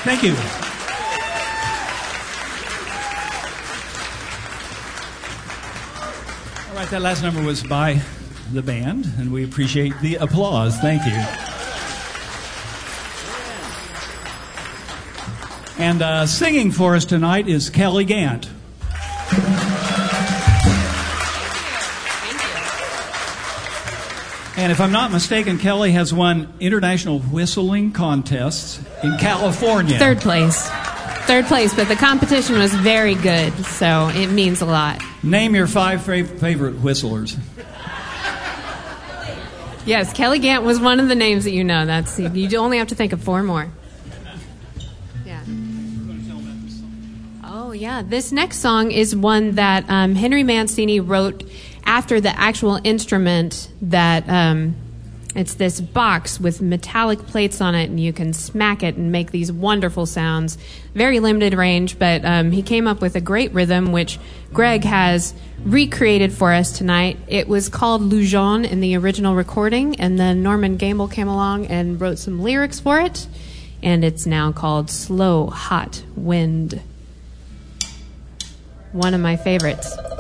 Thank you. All right, that last number was by the band, and we appreciate the applause. Thank you. And singing for us tonight is Kelly Gant. And if I'm not mistaken, Kelly has won international whistling contests in California. Third place, but the competition was very good, so it means a lot. Name your 5 favorite whistlers. Yes, Kelly Gant was one of the names that you know. You only have to think of 4 more. Yeah. Oh, yeah. This next song is one that Henry Mancini wrote after the actual instrument that it's this box with metallic plates on it, and you can smack it and make these wonderful sounds. Very limited range, but he came up with a great rhythm, which Greg has recreated for us tonight. It was called Lujon in the original recording, and then Norman Gamble came along and wrote some lyrics for it, and it's now called Slow Hot Wind. One of my favorites.